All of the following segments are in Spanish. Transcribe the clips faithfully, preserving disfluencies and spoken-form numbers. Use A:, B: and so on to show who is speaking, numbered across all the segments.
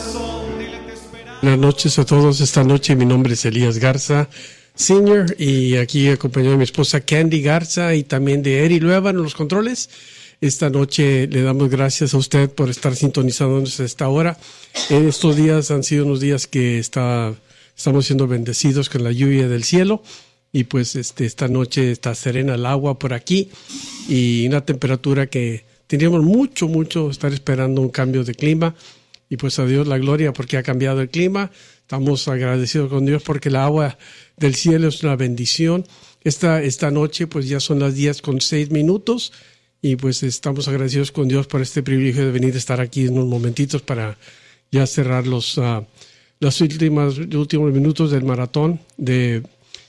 A: Buenas noches a todos. Esta noche mi nombre es Elías Garza Senior y aquí acompañado de mi esposa Candy Garza y también de Eri Lueva en los controles. Esta noche le damos gracias a usted por estar sintonizándonos a esta hora. En estos días han sido unos días que está, estamos siendo bendecidos con la lluvia del cielo y pues este, esta noche está serena el agua por aquí y una temperatura que teníamos mucho, mucho estar esperando un cambio de clima. Y pues a Dios la gloria porque ha cambiado el clima. Estamos agradecidos con Dios porque el agua del cielo es una bendición. Esta, esta noche pues ya son las diez con seis minutos y pues estamos agradecidos con Dios por este privilegio de venir a estar aquí en unos momentitos para ya cerrar los, uh, los últimos, los últimos minutos del maratón de,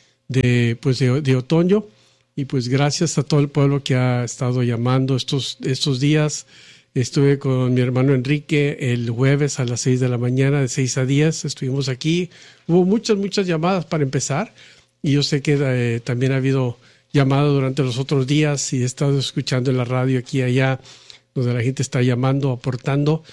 A: de, pues de, de otoño. Y pues gracias a todo el pueblo que ha estado llamando estos, estos días. Estuve con mi hermano Enrique el jueves a las seis de la mañana, de seis a diez. Estuvimos aquí. Hubo muchas, muchas llamadas para empezar. Y yo sé que eh, también ha habido llamadas durante los otros días y he estado escuchando en la radio aquí y allá, donde la gente está llamando, aportando.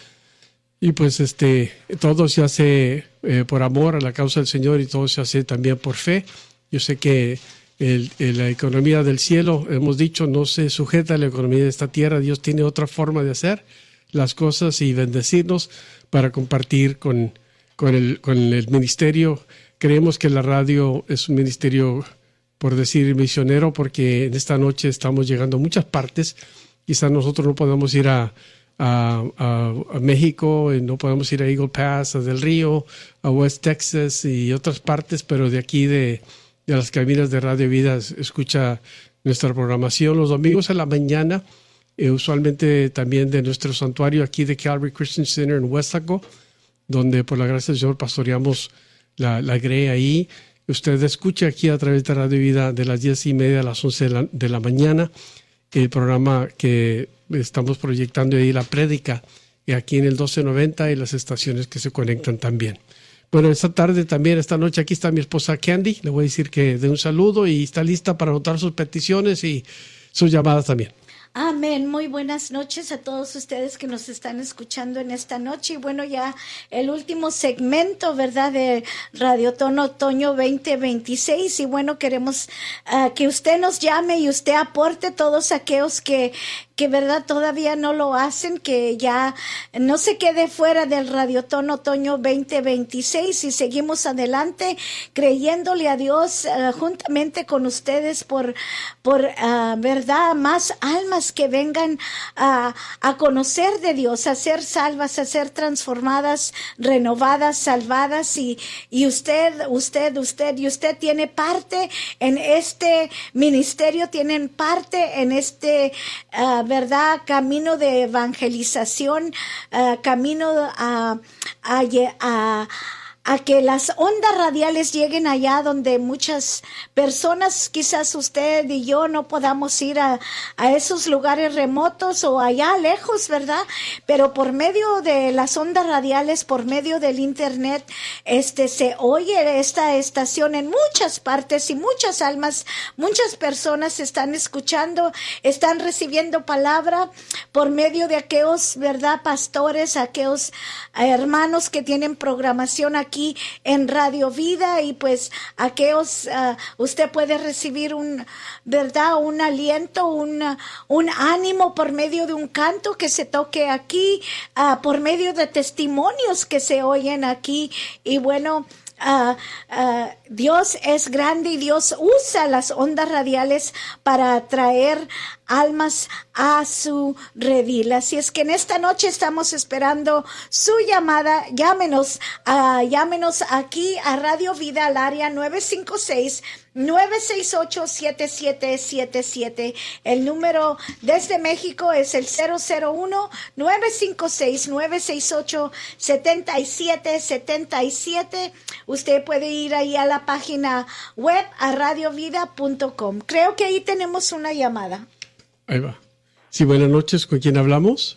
A: Y pues este, todo se hace eh, por amor a la causa del Señor y todo se hace también por fe. Yo sé que El, el, la economía del cielo, hemos dicho, no se sujeta a la economía de esta tierra. Dios tiene otra forma de hacer las cosas y bendecirnos para compartir con, con, el, con el ministerio. Creemos que la radio es un ministerio, por decir, misionero, porque en esta noche estamos llegando a muchas partes. Quizás nosotros no podamos ir a, a, a, a México, no podemos ir a Eagle Pass, a Del Río, a West Texas y otras partes, pero de aquí de... de las cabinas de Radio Vida escucha nuestra programación los domingos en la mañana, eh, usualmente también de nuestro santuario aquí de Calvary Christian Center en Huesaco, donde por la gracia del Señor pastoreamos la, la grey ahí. Usted escucha aquí a través de Radio Vida de las diez y media a las once de la, de la mañana el programa que estamos proyectando ahí, la prédica, y aquí en el doce noventa y las estaciones que se conectan también. Bueno, esta tarde también, esta noche, aquí está mi esposa Candy. Le voy a decir que dé un saludo y está lista para anotar sus peticiones y sus llamadas también.
B: Amén. Muy buenas noches a todos ustedes que nos están escuchando en esta noche. Y bueno, ya el último segmento, ¿verdad?, de Radiotón Otoño veinte veintiséis. Y bueno, queremos uh, que usted nos llame y usted aporte todos aquellos que... que verdad todavía no lo hacen, que ya no se quede fuera del Radiotón Otoño veinte veintiséis y seguimos adelante creyéndole a Dios uh, juntamente con ustedes por, por uh, verdad, más almas que vengan a, a conocer de Dios, a ser salvas, a ser transformadas, renovadas, salvadas y, y usted, usted, usted y usted tiene parte en este ministerio, tienen parte en este uh, verdad, camino de evangelización, uh, camino a, a, a, a que las ondas radiales lleguen allá donde muchas personas, quizás usted y yo, no podamos ir a, a esos lugares remotos o allá lejos, ¿verdad? Pero por medio de las ondas radiales, por medio del internet, este se oye esta estación en muchas partes y muchas almas, muchas personas están escuchando, están recibiendo palabra por medio de aquellos, ¿verdad?, pastores, aquellos hermanos que tienen programación aquí aquí en Radio Vida y pues aquellos, uh, usted puede recibir un, ¿verdad?, un aliento, un, un ánimo por medio de un canto que se toque aquí, uh, por medio de testimonios que se oyen aquí y bueno, Uh, uh, Dios es grande y Dios usa las ondas radiales para atraer almas a su redil. Así es que en esta noche estamos esperando su llamada. Llámenos, uh, llámenos aquí a Radio Vida al área nueve cinco seis, nueve seis ocho, siete siete siete siete. El número desde México es el cero cero uno, nueve cinco seis, nueve seis ocho, siete siete siete siete. Usted puede ir ahí a la página web a radio vida punto com. Creo que ahí tenemos una llamada.
A: Ahí va. Sí, buenas noches. ¿Con quién hablamos?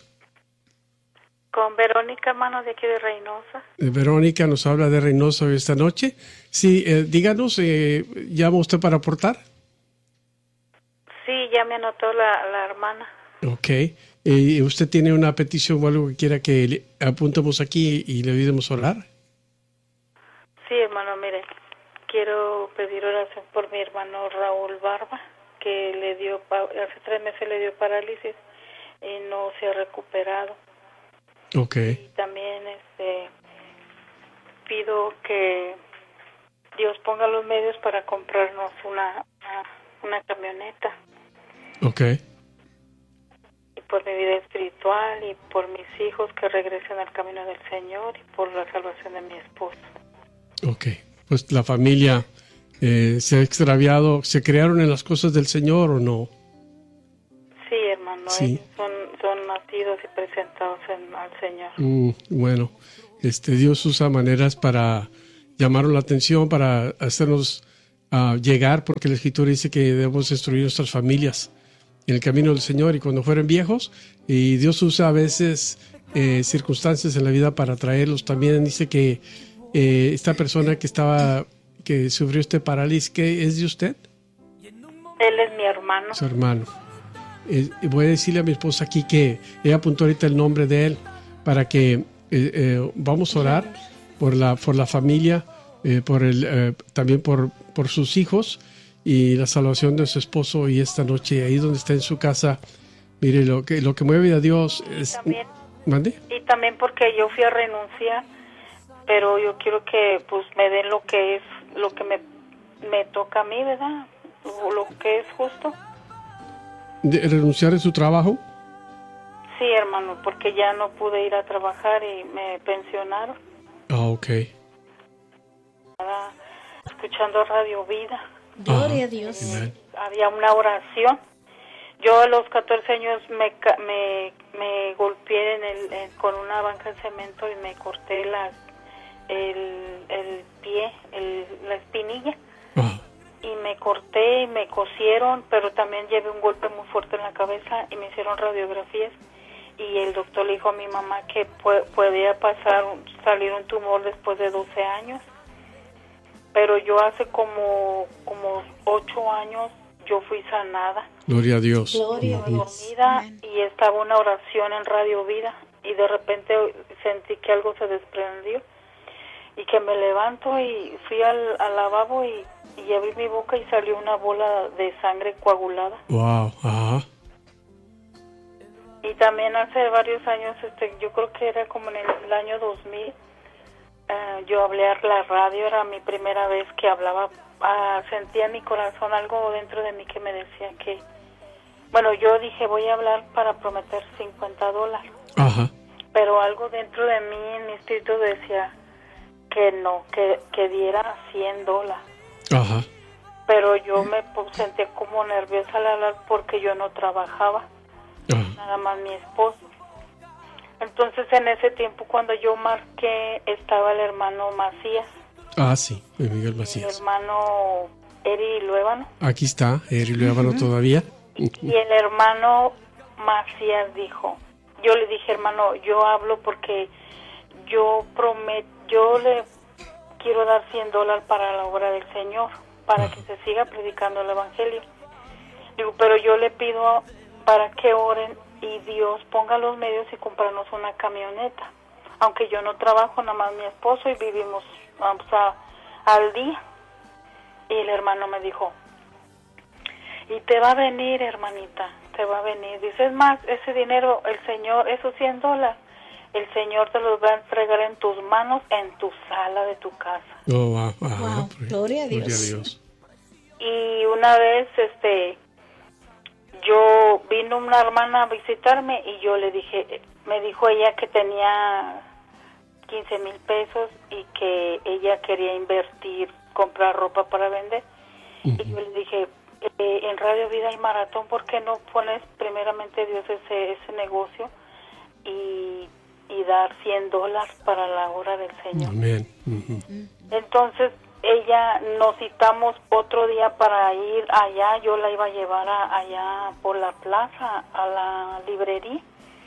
C: Con Verónica, hermano, de aquí de Reynosa.
A: Eh, Verónica nos habla de Reynosa esta noche. Sí, eh, díganos, eh, ¿llama usted para aportar?
C: Sí, ya me anotó la, la hermana.
A: Ok. Eh, ¿Usted tiene una petición o algo que quiera que le apuntemos aquí y le ayudemos a orar?
C: Sí, hermano, mire, quiero pedir oración por mi hermano Raúl Barba, que le dio, hace tres meses le dio parálisis y no se ha recuperado.
A: Ok.
C: Y también este, pido que Dios ponga los medios para comprarnos una, una, una camioneta.
A: Ok.
C: Y por mi vida espiritual y por mis hijos que regresen al camino del Señor y por la salvación de mi esposo.
A: Ok. Pues la familia eh, se ha extraviado. ¿Se crearon en las cosas del Señor o no?
C: Sí, hermano.
A: Sí.
C: Ellos son, son nacidos y presentados en, al Señor.
A: Mm, bueno, este Dios usa maneras para llamar la atención, para hacernos uh, llegar, porque la Escritura dice que debemos instruir nuestras familias en el camino del Señor y cuando fueren viejos, y Dios usa a veces eh, circunstancias en la vida para traerlos. También dice que eh, esta persona que estaba, que sufrió este parálisis, ¿qué es de usted?
C: Él es mi hermano.
A: Su hermano. Eh, voy a decirle a mi esposa aquí que ella apuntó ahorita el nombre de él para que eh, eh, vamos a orar por la por la familia, eh, por el eh, también por por sus hijos y la salvación de su esposo. Y esta noche ahí donde está en su casa, mire, lo que lo que mueve a Dios es...
C: También,
A: ¿Mande?
C: y también porque yo fui a renunciar, pero yo quiero que pues me den lo que es lo que me me toca a mí, ¿verdad? Lo, lo que es justo.
A: ¿De renunciar a su trabajo?
C: Sí, hermano, porque ya no pude ir a trabajar y me pensionaron.
A: Ah, ok.
C: Estaba escuchando Radio Vida.
B: Gloria a Dios.
A: Amen.
C: Había una oración. Yo a los catorce años me ca- me, me golpeé en el, en- con una banca de cemento y me corté la, el, el pie, el, la espinilla.
A: Ah,
C: Y me corté y me cosieron, pero también llevé un golpe muy fuerte en la cabeza y me hicieron radiografías. Y el doctor le dijo a mi mamá que pu- podía pasar, salir un tumor después de doce años. Pero yo hace como, como ocho años yo fui sanada.
A: gloria a Dios.
B: Gloria a
A: Ujú.
B: Dios.
C: Dormida
B: Amén.
C: y estaba una oración en Radio Vida y de repente sentí que algo se desprendió y que me levanto y fui al, al lavabo y, y abrí mi boca y salió una bola de sangre coagulada.
A: Wow, ajá.
C: Y también hace varios años, este, yo creo que era como en el año dos mil, eh, yo hablé a la radio, era mi primera vez que hablaba, ah, sentía en mi corazón algo dentro de mí que me decía que, bueno, yo dije voy a hablar para prometer cincuenta dólares,
A: Ajá.
C: pero algo dentro de mí, en mi espíritu decía que no, que, que diera cien dólares.
A: Ajá.
C: Pero yo me pues, sentía como nerviosa al hablar porque yo no trabajaba.
A: Ajá.
C: Nada más mi esposo. Entonces en ese tiempo cuando yo marqué estaba el hermano Macías,
A: Ah, sí, Miguel
C: el
A: Macías.
C: hermano Eri Luébano,
A: Aquí está, Eri Luébano todavía.
C: y el hermano Macías dijo, yo le dije, hermano, yo hablo porque yo prometo, yo le quiero dar cien dólares para la obra del Señor, para que se siga predicando el Evangelio. Digo, pero yo le pido para que oren y Dios ponga los medios y comprarnos una camioneta. Aunque yo no trabajo, nada más mi esposo y vivimos, vamos a, al día. Y el hermano me dijo, y te va a venir, hermanita, te va a venir. Dice, es más, ese dinero, el Señor, esos cien dólares, el Señor te los va a entregar en tus manos, en tu sala de tu casa.
A: Oh, wow. Ajá.
B: Wow, gloria a Dios.
A: Gloria a Dios.
C: Y una vez, este, yo vino una hermana a visitarme y yo le dije, me dijo ella que tenía quince mil pesos y que ella quería invertir, comprar ropa para vender.
A: Ujú.
C: Y yo le dije, eh, en Radio Vida hay maratón, ¿por qué no pones primeramente Dios ese, ese negocio y, y dar cien dólares para la obra del Señor?
A: Amén. Ujú.
C: Entonces ella nos citamos otro día para ir allá, yo la iba a llevar a, allá por la plaza, a la librería,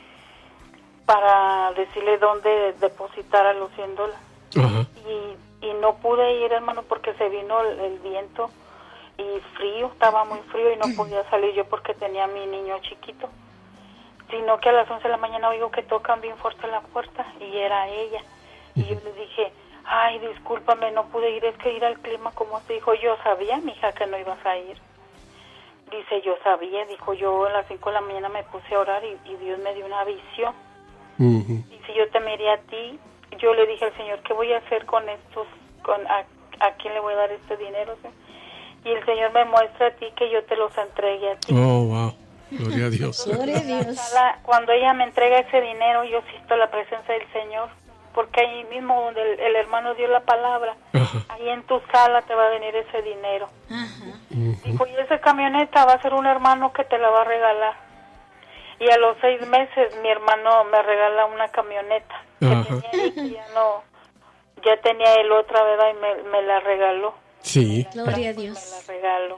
C: para decirle dónde depositar a los cien dólares.
A: Ajá.
C: Y, y no pude ir, hermano, porque se vino el, el viento y frío, estaba muy frío y no podía salir yo porque tenía a mi niño chiquito. sino que a las once de la mañana oigo que tocan bien fuerte la puerta y era ella. Y yo le dije, ay, discúlpame, no pude ir, es que ir al clima como te dijo, yo sabía, mija, que no ibas a ir. Dice, yo sabía, dijo, yo a las cinco de la mañana me puse a orar y, y Dios me dio una visión. Uh-huh. Dice, yo te miré a ti, yo le dije al Señor, ¿qué voy a hacer con estos, con a, a quién le voy a dar este dinero? ¿Sí? Y el Señor me muestra a ti que yo te los entregue a ti.
A: Oh, wow. Gloria a Dios.
B: Gloria a Dios.
C: Cuando ella me entrega ese dinero, yo siento la presencia del Señor, porque ahí mismo donde el, el hermano dio la palabra, uh-huh. ahí en tu sala te va a venir ese dinero. Uh-huh. Dijo, y esa camioneta va a ser un hermano que te la va a regalar. Y a los seis meses mi hermano me regala una camioneta que uh-huh. tenía él, que ya no, ya tenía él otra, ¿verdad? Y me, me la regaló.
A: Sí.
B: Gloria a Dios.
C: Me la regaló.